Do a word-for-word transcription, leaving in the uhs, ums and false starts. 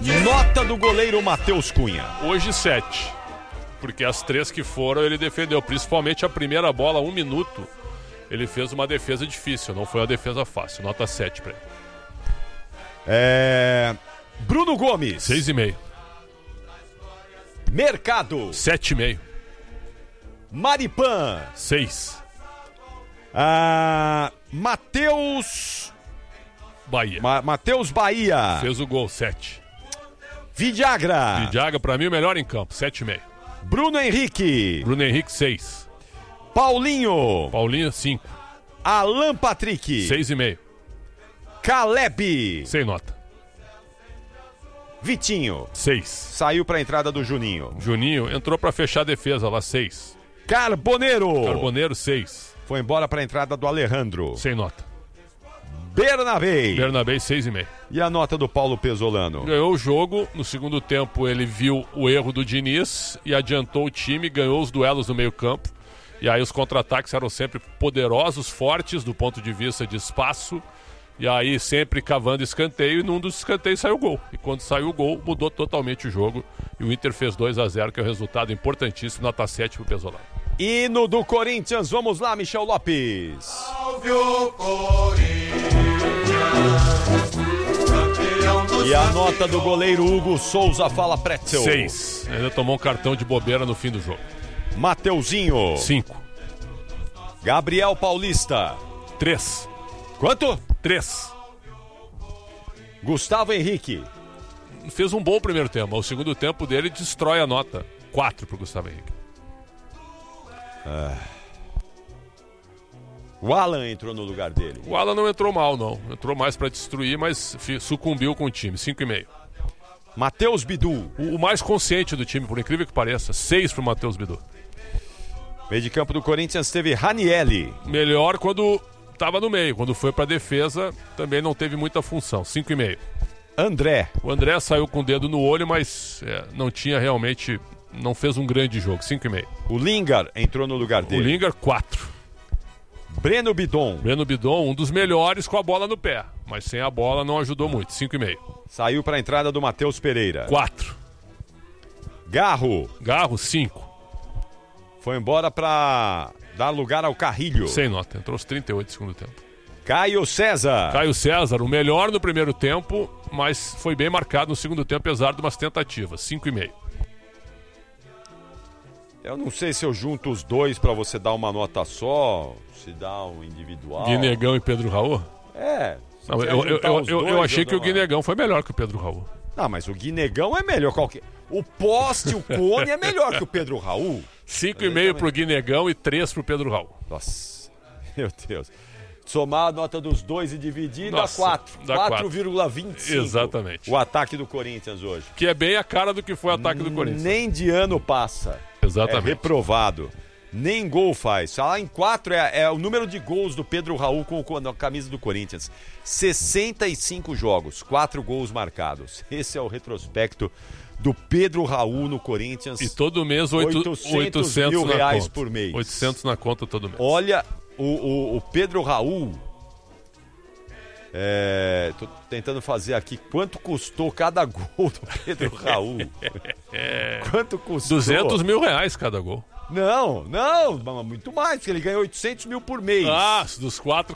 Nota do goleiro Matheus Cunha. Hoje sete. Porque as três que foram ele defendeu. Principalmente a primeira bola, um minuto. Ele fez uma defesa difícil. Não foi uma defesa fácil. Nota sete pra ele. É... Bruno Gomes. Seis e meio. Mercado. Sete e meio. Maripan. Seis. Ah, Matheus... Bahia. Ma- Matheus Bahia. Fez o gol, sete. Vidagra. Vidagra, pra mim, o melhor em campo, sete e meio. Bruno Henrique. Bruno Henrique, seis. Paulinho. Paulinho, cinco. Alan Patrick. Seis e meio. Caleb. Sem nota. Vitinho. Seis. Saiu pra entrada do Juninho. Juninho entrou pra fechar a defesa lá, seis. Carboneiro. Carboneiro, seis. Foi embora pra entrada do Alejandro. Sem nota. Bernabé. Bernabé, seis e meio. E a nota do Paulo Pesolano? Ganhou o jogo, no segundo tempo ele viu o erro do Diniz e adiantou o time, ganhou os duelos no meio campo. E aí os contra-ataques eram sempre poderosos, fortes do ponto de vista de espaço. E aí sempre cavando escanteio e num dos escanteios saiu o gol. E quando saiu o gol, mudou totalmente o jogo. E o Inter fez dois a zero, que é o resultado importantíssimo, nota sete pro Pesolano. Hino do Corinthians, vamos lá, Michel Lopes. Salve o Corinthians, campeão do E a nota do goleiro Hugo Souza, fala Pretzel. Seis. Ainda tomou um cartão de bobeira no fim do jogo. Mateuzinho. Cinco. Gabriel Paulista. Três. Quanto? Três. Gustavo Henrique. Fez um bom primeiro tempo. O segundo tempo dele destrói a nota. Quatro pro Gustavo Henrique. Ah. O Alan entrou no lugar dele. O Alan não entrou mal, não. Entrou mais pra destruir, mas fi- sucumbiu com o time. Cinco e meio. Matheus Bidu. O, o mais consciente do time, por incrível que pareça. Seis pro Matheus Bidu. Meio de campo do Corinthians teve Ranielli. Melhor quando tava no meio. Quando foi pra defesa, também não teve muita função. Cinco e meio. André. O André saiu com o dedo no olho, mas é, não tinha realmente... Não fez um grande jogo. Cinco e meio. O Lingard entrou no lugar O dele. Lingard, quatro. Breno Bidon. Breno Bidon, um dos melhores com a bola no pé. Mas sem a bola não ajudou muito. Cinco e meio. Saiu para a entrada do Matheus Pereira. Quatro. Garro. Garro, cinco. Foi embora para dar lugar ao Carrilho. Sem nota. Entrou aos trinta e oito do segundo tempo. Caio César. Caio César, o melhor no primeiro tempo, mas foi bem marcado no segundo tempo, apesar de umas tentativas. Cinco e meio. Eu não sei se eu junto os dois para você dar uma nota só, se dá um individual. Guinegão e Pedro Raul? É. se Não, quiser eu, eu, juntar eu, os eu, dois, eu achei que dou o uma- Guinegão foi melhor que o Pedro Raul. Não, mas o Guinegão é melhor qualquer. O poste, o cone é melhor que o Pedro Raul. Cinco e meio pro Guinegão e três pro Pedro Raul. Nossa, meu Deus. Somar a nota dos dois e dividir Nossa, dá quatro. dá quatro vírgula vinte e cinco. Exatamente. O ataque do Corinthians hoje. Que é bem a cara do que foi o ataque do Corinthians. Nem de ano passa. Exatamente. É reprovado. Nem gol faz. Falar em quatro é, é o número de gols do Pedro Raul com, com a camisa do Corinthians. sessenta e cinco jogos, quatro gols marcados. Esse é o retrospecto do Pedro Raul no Corinthians. E todo mês oito, oitocentos oitocentos mil na reais conta. por mês. oitocentos na conta todo mês. Olha, o, o, o Pedro Raul... É, tô tentando fazer aqui quanto custou cada gol do Pedro Raul. É, Quanto custou? duzentos mil reais cada gol. Não, não, muito mais, porque ele ganhou oitocentos mil por mês. Ah, dos quatro